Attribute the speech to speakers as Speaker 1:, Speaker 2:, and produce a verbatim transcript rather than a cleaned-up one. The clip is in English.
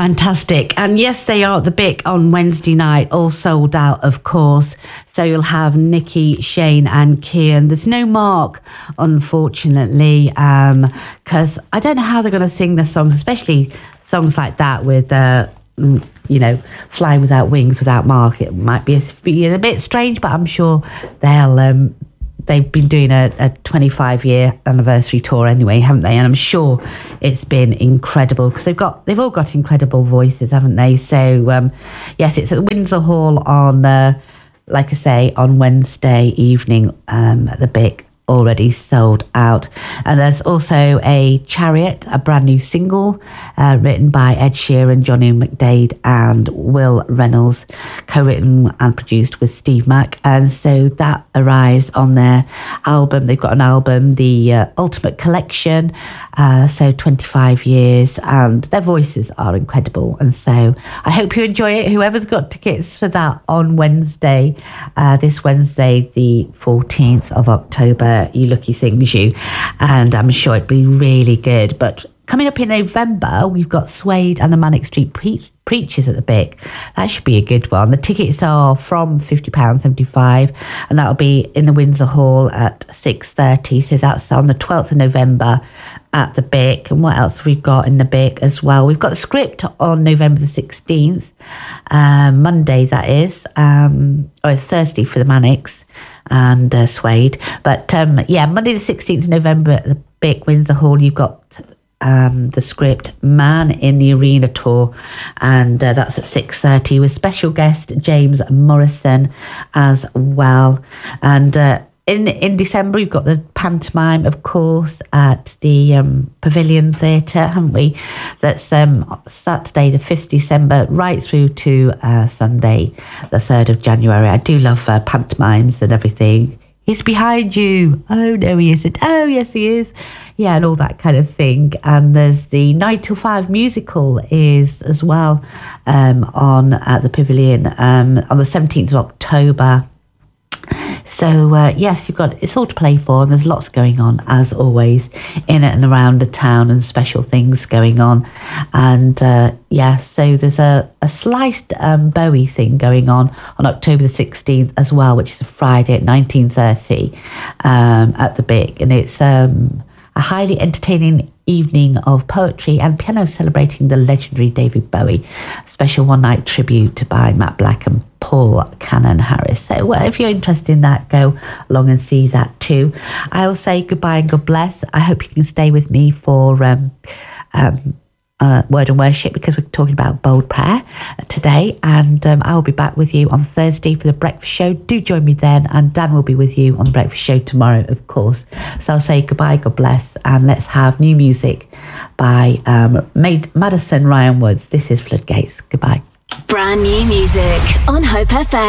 Speaker 1: Fantastic. And yes, they are at the Bic on Wednesday night, all sold out, of course. So you'll have Nikki, Shane and Kian. There's no Mark, unfortunately, because um, I don't know how they're going to sing their songs, especially songs like that with, uh, you know, Flying Without Wings without Mark. It might be a, be a bit strange, but I'm sure they'll... Um, They've been doing a, a twenty-five year anniversary tour anyway, haven't they? And I'm sure it's been incredible because they've got they've all got incredible voices, haven't they? So um, yes, it's at Windsor Hall on, uh, like I say, on Wednesday evening um, at the Bic. Already sold out. And there's also a Chariot, a brand new single uh, written by Ed Sheeran, Johnny McDade and Will Reynolds, co-written and produced with Steve Mack. And so that arrives on their album. They've got an album, the uh, Ultimate Collection, uh, so twenty-five years, and their voices are incredible. And so I hope you enjoy it. Whoever's got tickets for that on Wednesday, uh, this Wednesday, the fourteenth of October, you lucky things you, and I'm sure it'd be really good. But coming up in November, we've got Suede and the Manic Street Pre- Preachers at the Bic. That should be a good one. The tickets are from fifty pounds seventy-five, and that'll be in the Windsor Hall at six thirty. So that's on the twelfth of November at the Bic. And what else have we got in the Bic as well? We've got the Script on November the sixteenth, um, Monday that is, um, or it's Thursday for the Manics and uh, Suede. But um, yeah, Monday the sixteenth of November at the Bic, Windsor Hall, you've got um, the Script Man in the Arena tour, and uh, that's at six thirty with special guest James Morrison as well. And uh, in in December, we've got the pantomime, of course, at the um, Pavilion Theatre, haven't we? That's um, Saturday the fifth of December right through to uh, Sunday the third of January. I do love uh, pantomimes and everything. He's behind you. Oh, no, he isn't. Oh, yes, he is. Yeah, and all that kind of thing. And there's the nine till five musical is as well um, on at the Pavilion um, on the seventeenth of October. So, uh, yes, you've got it's all to play for, and there's lots going on, as always, in and around the town, and special things going on. And, uh, yeah, so there's a, a sliced um, Bowie thing going on on October the sixteenth as well, which is a Friday at nineteen thirty um, at the Bic. And it's um, a highly entertaining evening of poetry and piano celebrating the legendary David Bowie. A special one-night tribute by Matt Black and Paul Cannon Harris. So well, if you're interested in that, go along and see that too. I will say goodbye and God bless. I hope you can stay with me for um, um, uh, Word and Worship, because we're talking about bold prayer today, and um, I will be back with you on Thursday for the breakfast show. Do join me then, and Dan will be with you on the breakfast show tomorrow, of course. So I'll say goodbye, God bless, and let's have new music by um, Madison Ryan Woods. This is Floodgates. Goodbye.
Speaker 2: Brand new music on Hope F M.